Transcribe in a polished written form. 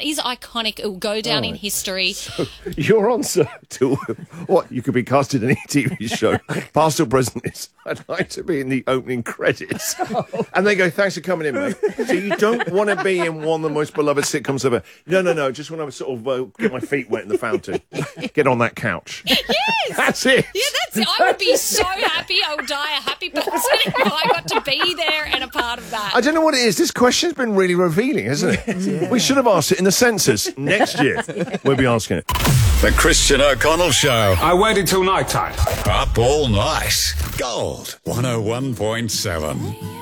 That is iconic. It will go down in history. So your answer to what you could be casted in any TV show, past or present, is I'd like to be in the opening credits. And they go, thanks for coming in, mate. So you don't want to be in one of the most beloved sitcoms ever. No. Just want to sort of get my feet wet in the fountain. Get on that couch. Yes. That's it. Yeah, that's it. I would be so happy. I would die a happy person if I got to be there and a part of that. I don't know what it is. This question's been really revealing, hasn't it? Yeah. We should have asked it in the census. Next year, we'll be asking it. The Christian O'Connell Show. I waited till night time. Up all night. Gold 101.7.